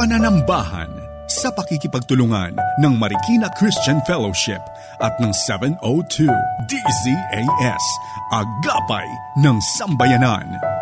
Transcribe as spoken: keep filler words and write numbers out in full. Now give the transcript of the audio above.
Pananambahan sa pakikipagtulungan ng Marikina Christian Fellowship at ng seven oh two D Z A S, Agapay ng Sambayanan.